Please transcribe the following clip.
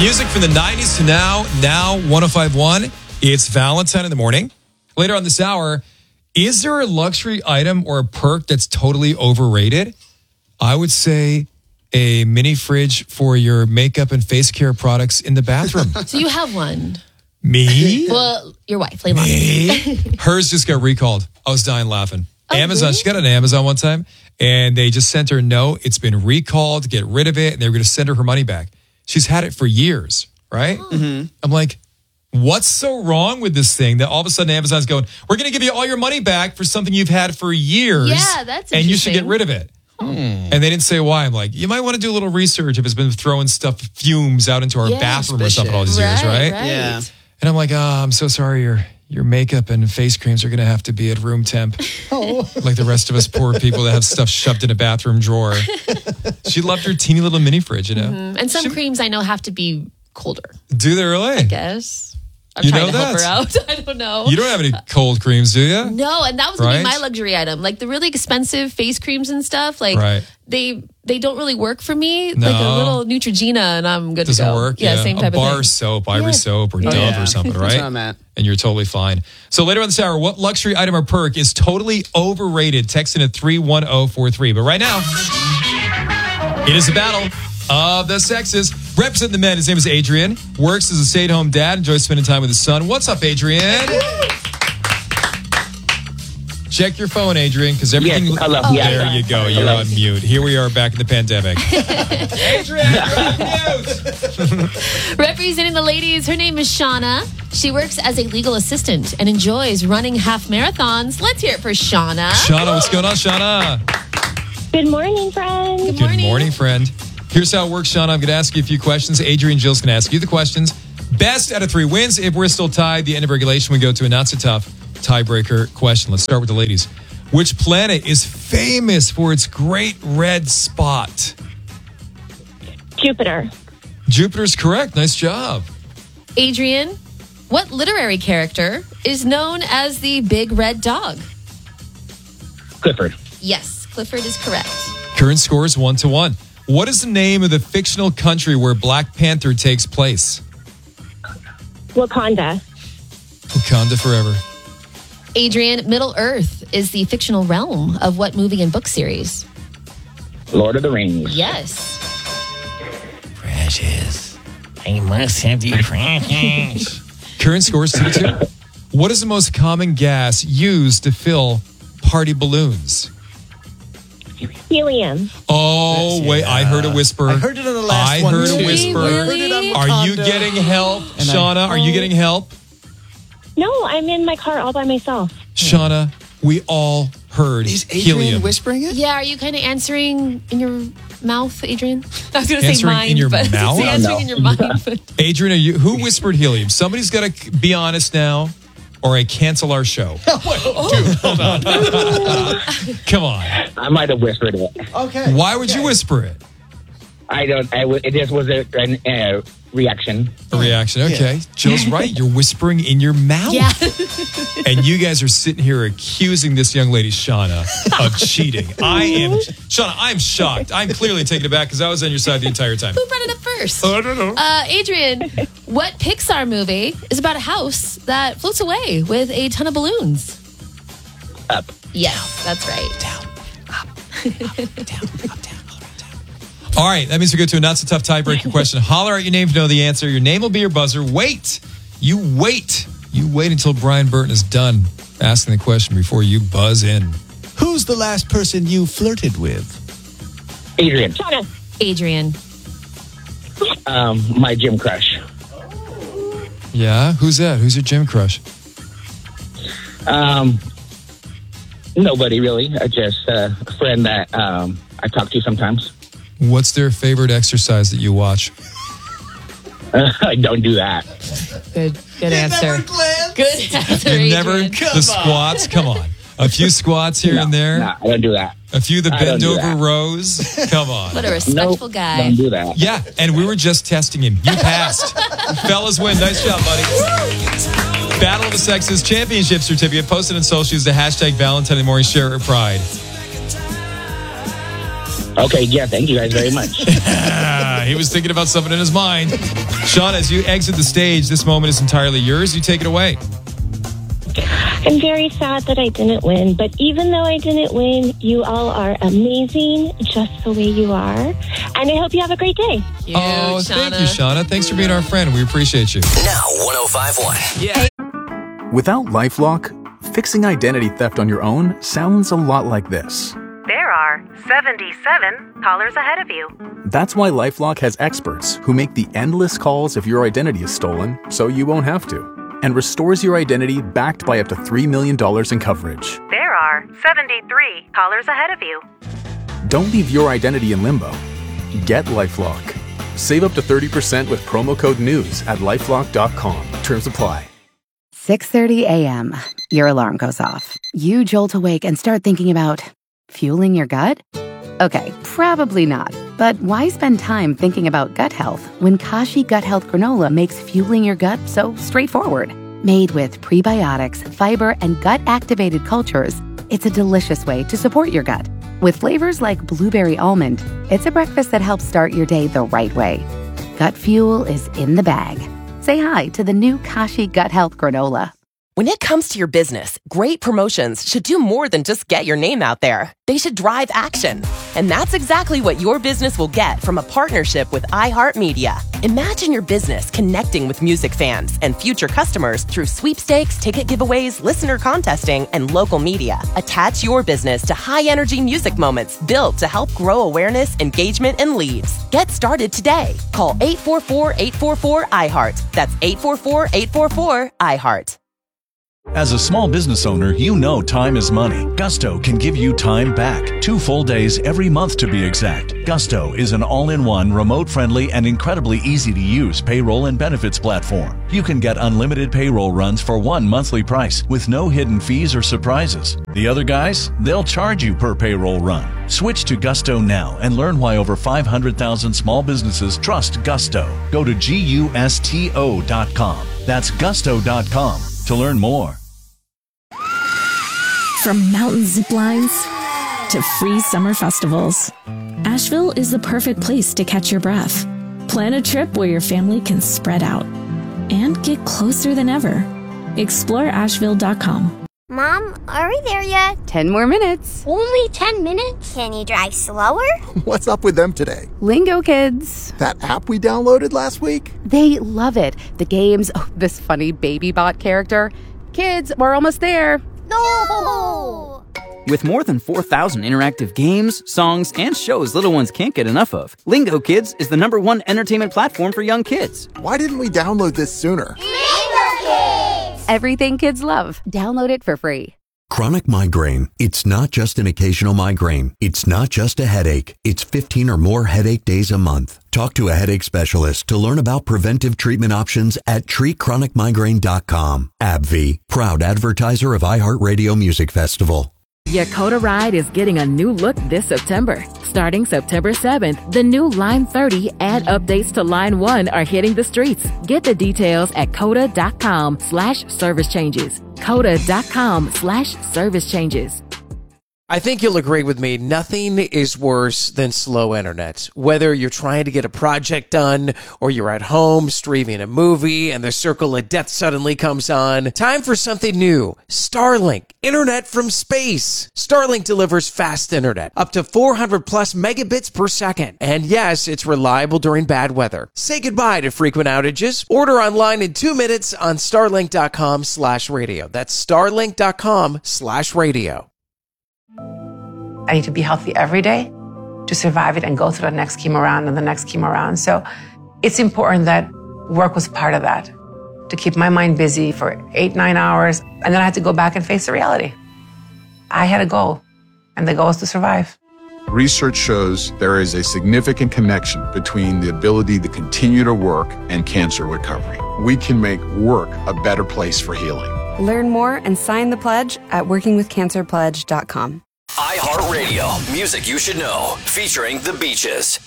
Music from the 90s to now 105.1. It's Valentine in the morning. Later on this hour, is there a luxury item or a perk that's totally overrated? I would say a mini fridge for your makeup and face care products in the bathroom. So you have one. Me? Well, your wife, Layla. Me? Hers just got recalled. I was dying laughing. Oh, Amazon, really? she got an Amazon one time, and they just sent her, no, it's been recalled, get rid of it, and they were going to send her money back. She's had it for years, right? Mm-hmm. I'm like, what's so wrong with this thing that all of a sudden Amazon's going, we're going to give you all your money back for something you've had for years. Yeah, that's and you should get interesting. rid of it. And they didn't say why. I'm like, you might want to do a little research if it's been throwing fumes out into our bathroom or something all these years, right? Yeah. And I'm like, I'm so sorry. Your makeup and face creams are going to have to be at room temp. Like the rest of us poor people that have stuff shoved in a bathroom drawer. She loved her teeny little mini fridge, you know? Mm-hmm. And some creams I know have to be colder, Do they really? I guess. I'm You trying know to help her that? out. I don't know. You don't have any cold creams, do you? No, and that was going to be Right? my luxury item. Like the really expensive face creams and stuff, like Right. they don't really work for me. No. Like a little Neutrogena and I'm good Doesn't to go. work? Yeah, same type a of bar thing. soap, Ivory soap, or Dove Yeah. or something, That's right? where I'm at. And you're totally fine. So later on this hour, what luxury item or perk is totally overrated? Text in at 31043. But right now, it is a battle of the sexes. Representing the men, his name is Adrian. Works as a stay-at-home dad. Enjoys spending time with his son. What's up, Adrian? Check your phone, Adrian, because everything... Yes, I love you. There you go. You're on mute. Here we are back in the pandemic. Adrian, you're on mute. Representing the ladies, her name is Shauna. She works as a legal assistant and enjoys running half marathons. Let's hear it for Shauna. Shauna, what's going on, Shauna? Good morning, friends. Good morning, friend. Here's how it works, Shauna. I'm going to ask you a few questions. Adrian and Jill's going to ask you the questions. Best out of 3 wins. If we're still tied, the end of regulation, we go to a not-so-tough tiebreaker question. Let's start with the ladies. Which planet is famous for its great red spot? Jupiter. Jupiter's correct. Nice job. Adrian, what literary character is known as the Big Red Dog? Clifford. Yes, Clifford is correct. Current score is 1-1. What is the name of the fictional country where Black Panther takes place? Wakanda. Wakanda forever. Adrian, Middle Earth is the fictional realm of what movie and book series? Lord of the Rings. Yes. Precious. I must have you precious. Current score is 2-2. What is the most common gas used to fill party balloons? Helium. Oh, wait, I heard a whisper. I heard it on the last I one, heard too. a whisper. I heard it on Are you Wakanda. getting help, And Shauna? Are you getting help? No, I'm in my car all by myself. Shauna, we all heard Is Adrian helium. whispering it? Yeah, are you kind of answering in your mouth, Adrian? I was going to say Answering mind, in your but mouth? answering No. in your mind. But Adrian, who whispered helium? Somebody's got to be honest now, or I cancel our show. Dude, hold on. Come on. I might have whispered it. Okay. Why would you whisper it? It just was a reaction. A reaction. Okay. Jill's right. You're whispering in your mouth. yeah. And you guys are sitting here accusing this young lady, Shauna, of cheating. Shauna, I am shocked. I'm clearly taken aback because I was on your side the entire time. Who brought it up first? I don't know. Adrian, what Pixar movie is about a house that floats away with a ton of balloons? Up. Yes, that's right. Down, up, down. All right, that means we go to a not so tough tiebreaker question. Holler out your name to know the answer. Your name will be your buzzer. Wait. You wait until Brian Burton is done asking the question before you buzz in. Who's the last person you flirted with? Adrian. Shauna. Adrian. My gym crush. Yeah, who's that? Who's your gym crush? Nobody really. Just a friend that I talk to sometimes. What's their favorite exercise that you watch? I don't do that. Good answer. Good answer. You never Adrian. the squats. Come on, a few squats here and there. No, I don't do that. A few of the I don't bend do over that. rows. Come on. What a respectful Nope, guy. don't do that. Yeah, and we were just testing him. You passed. Fellas win. Nice job, buddy. Battle of the Sexes Championship certificate posted on social. Use the hashtag Valentine in the Morning. Share it with pride. Okay, yeah, thank you guys very much. He was thinking about something in his mind. Shauna, as you exit the stage, this moment is entirely yours. You take it away. I'm very sad that I didn't win, but even though I didn't win, you all are amazing just the way you are. And I hope you have a great day. Cute, Thank you, Shauna. Thanks for being our friend. We appreciate you. Now 105.1. Yeah. Without LifeLock, fixing identity theft on your own sounds a lot like this. There are 77 callers ahead of you. That's why LifeLock has experts who make the endless calls if your identity is stolen, so you won't have to, and restores your identity backed by up to $3 million in coverage. There are 73 callers ahead of you. Don't leave your identity in limbo. Get LifeLock. Save up to 30% with promo code NEWS at LifeLock.com. Terms apply. 6:30 a.m. Your alarm goes off. You jolt awake and start thinking about fueling your gut? Okay, probably not. But why spend time thinking about gut health when Kashi Gut Health Granola makes fueling your gut so straightforward? Made with prebiotics, fiber, and gut-activated cultures, it's a delicious way to support your gut. With flavors like blueberry almond, it's a breakfast that helps start your day the right way. Gut fuel is in the bag. Say hi to the new Kashi Gut Health Granola. When it comes to your business, great promotions should do more than just get your name out there. They should drive action. And that's exactly what your business will get from a partnership with iHeartMedia. Imagine your business connecting with music fans and future customers through sweepstakes, ticket giveaways, listener contesting, and local media. Attach your business to high-energy music moments built to help grow awareness, engagement, and leads. Get started today. Call 844-844-iHeart. That's 844-844-iHeart. As a small business owner, you know time is money. Gusto can give you time back. 2 full days every month to be exact. Gusto is an all-in-one, remote-friendly, and incredibly easy-to-use payroll and benefits platform. You can get unlimited payroll runs for one monthly price with no hidden fees or surprises. The other guys, they'll charge you per payroll run. Switch to Gusto now and learn why over 500,000 small businesses trust Gusto. Go to GUSTO.com. That's Gusto.com. to learn more. From mountain zip lines to free summer festivals, Asheville is the perfect place to catch your breath. Plan a trip where your family can spread out and get closer than ever. Explore Asheville.com. Mom, are we there yet? 10 more minutes. Only 10 minutes? Can you drive slower? What's up with them today? Lingo Kids. That app we downloaded last week? They love it. The games, this funny baby bot character. Kids, we're almost there. No! With more than 4,000 interactive games, songs, and shows little ones can't get enough of, Lingo Kids is the #1 entertainment platform for young kids. Why didn't we download this sooner? Lingo Kids! Everything kids love. Download it for free. Chronic migraine. It's not just an occasional migraine. It's not just a headache. It's 15 or more headache days a month. Talk to a headache specialist to learn about preventive treatment options at treatchronicmigraine.com. AbbVie, proud advertiser of iHeartRadio Music Festival. Yakota Ride is getting a new look this September. Starting September 7th, the new Line 30 and updates to Line 1 are hitting the streets. Get the details at coda.com/service changes. coda.com/service changes. I think you'll agree with me. Nothing is worse than slow internet. Whether you're trying to get a project done or you're at home streaming a movie and the circle of death suddenly comes on. Time for something new. Starlink. Internet from space. Starlink delivers fast internet. Up to 400 plus megabits per second. And yes, it's reliable during bad weather. Say goodbye to frequent outages. Order online in 2 minutes on starlink.com/radio. That's starlink.com/radio. I need to be healthy every day to survive it and go through the next chemo round and the next chemo round. So it's important that work was part of that, to keep my mind busy for 8-9 hours. And then I had to go back and face the reality. I had a goal, and the goal is to survive. Research shows there is a significant connection between the ability to continue to work and cancer recovery. We can make work a better place for healing. Learn more and sign the pledge at workingwithcancerpledge.com. iHeartRadio, music you should know, featuring The Beaches.